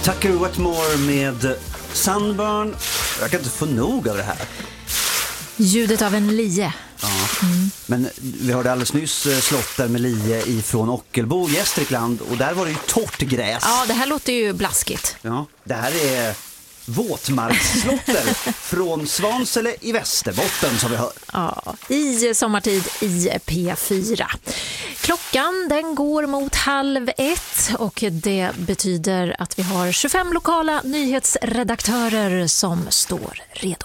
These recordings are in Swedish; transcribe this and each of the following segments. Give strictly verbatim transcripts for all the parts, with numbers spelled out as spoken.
Tucker Wetmore med Sunburn. Jag kan inte få nog av det här. Ljudet av en lie. Ja. Mm. Men vi hörde alldeles nyss Slotter med lie ifrån Ockelbo, Gästrikland. Och där var det ju torrt gräs. Ja, det här låter ju blaskigt. Ja, det här är våtmarksslotter från Svansele i Västerbotten som vi hör. Ja, i sommartid i P fyra. Klockan den går mot halv ett och det betyder att vi har tjugofem lokala nyhetsredaktörer som står redo.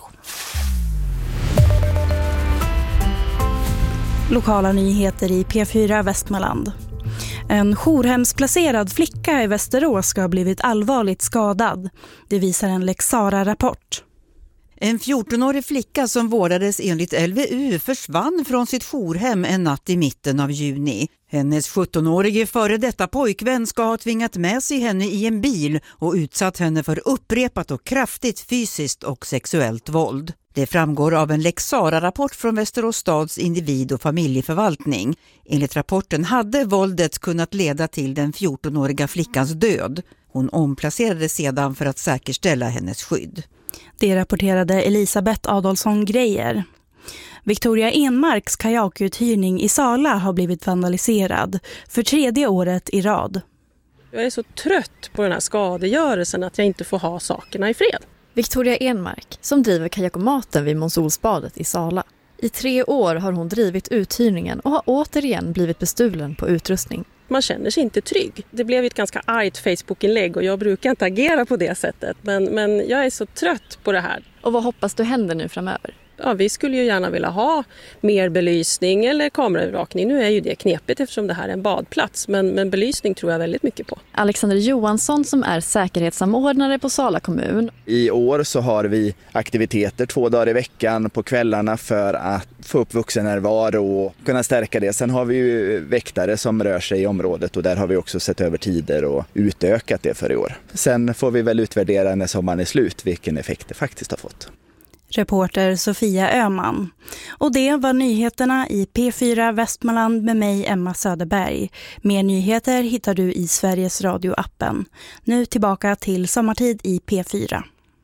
Lokala nyheter i P fyra Västmanland. En jourhemsplacerad flicka i Västerås ska ha blivit allvarligt skadad. Det visar en Lex Sara-rapport. En fjortonårig flicka som vårdades enligt L V U försvann från sitt jourhem en natt i mitten av juni. Hennes sjuttonårige före detta pojkvän ska ha tvingat med sig henne i en bil och utsatt henne för upprepat och kraftigt fysiskt och sexuellt våld. Det framgår av en Lex Sara-rapport från Västerås stads individ- och familjeförvaltning. Enligt rapporten hade våldet kunnat leda till den fjortonåriga flickans död. Hon omplacerades sedan för att säkerställa hennes skydd. Det rapporterade Elisabeth Adolfsson Grejer. Victoria Enmarks kajakuthyrning i Sala har blivit vandaliserad för tredje året i rad. Jag är så trött på den här skadegörelsen att jag inte får ha sakerna i fred. Victoria Enmark, som driver kajakomaten vid Monsolsbadet i Sala. I tre år har hon drivit uthyrningen och har återigen blivit bestulen på utrustning. Man känner sig inte trygg. Det blev ett ganska argt Facebook-inlägg och jag brukar inte agera på det sättet. Men, men jag är så trött på det här. Och vad hoppas du händer nu framöver? Ja, vi skulle ju gärna vilja ha mer belysning eller kameraövervakning. Nu är ju det knepigt eftersom det här är en badplats. Men, men belysning tror jag väldigt mycket på. Alexander Johansson som är säkerhetssamordnare på Sala kommun. I år så har vi aktiviteter två dagar i veckan på kvällarna för att få upp vuxennärvaro och kunna stärka det. Sen har vi ju väktare som rör sig i området och där har vi också sett över tider och utökat det för i år. Sen får vi väl utvärdera när sommaren är slut vilken effekt det faktiskt har fått. Reporter Sofia Öman. Och det var nyheterna i P fyra Västmanland med mig, Emma Söderberg. Mer nyheter hittar du i Sveriges Radio-appen. Nu tillbaka till sommartid i P fyra.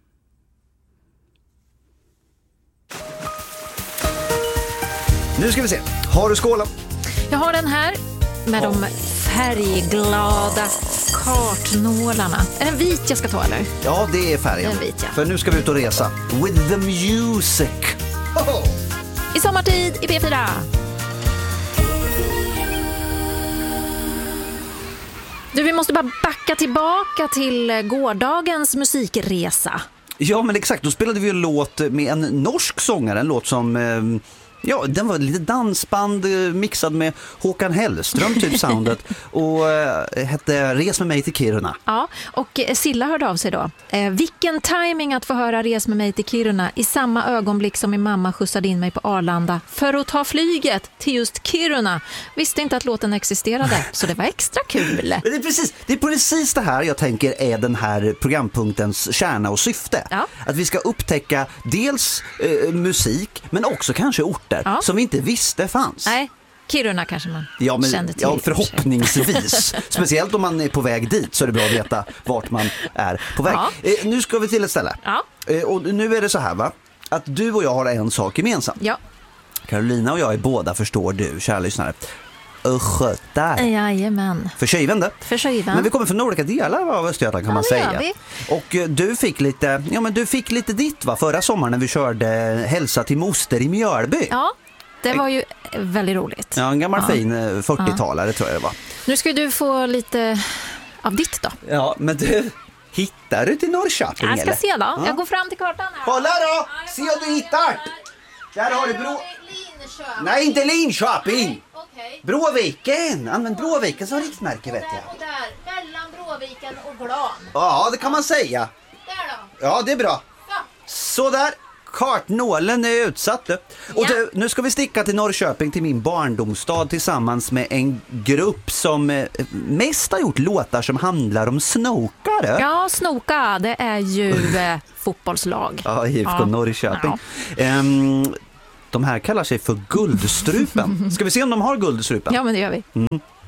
Nu ska vi se. Har du skålen? Jag har den här med de färgglada kartnålarna. Är den vit jag ska ta eller? Ja, det är färgen. Den vit, ja. För nu ska vi ut och resa. With the music. Oh! I sommartid i P fyra. Du, vi måste bara backa tillbaka till gårdagens musikresa. Ja, men exakt. Då spelade vi en låt med en norsk sångare. En låt som... Eh, Ja, den var lite dansband mixad med Håkan Hellström typ soundet och äh, hette Res med mig till Kiruna. Ja, och Silla hörde av sig då. Eh, vilken timing att få höra Res med mig till Kiruna i samma ögonblick som min mamma skjutsade in mig på Arlanda för att ta flyget till just Kiruna. Visste inte att låten existerade, så det var extra kul. Men det är precis, det är precis det här jag tänker är den här programpunktens kärna och syfte. Ja. Att vi ska upptäcka dels eh, musik men också kanske ort. Ja. Som vi inte visste fanns. Nej, Kiruna kanske man ja, men, kände till. Ja, förhoppningsvis. Speciellt om man är på väg dit så är det bra att veta vart man är på väg. Ja. Eh, nu ska vi till ett ställe. Ja. Eh, och nu är det så här va, att du och jag har en sak gemensamt. Ja. Carolina och jag är båda, förstår du, kära lyssnare, östgötar. Jajamän. För Sjöjvände. För Sjöjvände. Men vi kommer från olika delar av Östergötland kan ja, man säga. Vi. Och eh, du fick lite, ja men du fick lite ditt va förra sommaren när vi körde Hälsa till moster i Mjölby. Ja. Det var ju väldigt roligt. Ja, en gammal ja. fin fyrtiotalare ja. tror jag det var. Nu ska du få lite av ditt då. Ja, men du, hittar du till Norrköping Jag ska eller? se då. Ja. Jag går fram till kartan här. Kolla då! Ja, se om du hittar! Där har du Bro... Nej, inte Linköping! Okay. Bråviken! Använd Bråviken som riktmärke vet jag. Och där, mellan Bråviken och Glan. Ja, det kan man säga. Där då. Ja, det är bra. Så där. Kartnålen är utsatt. Och ja. du, nu ska vi sticka till Norrköping till min barndomsstad tillsammans med en grupp som eh, mest har gjort låtar som handlar om snokare. Ja, snoka, det är ju eh, fotbollslag. Ja, I F K ja. Norrköping. Ja. Um, de här kallar sig för Guldstrupen. Ska vi se om de har Guldstrupen? Ja, men det gör vi. Mm.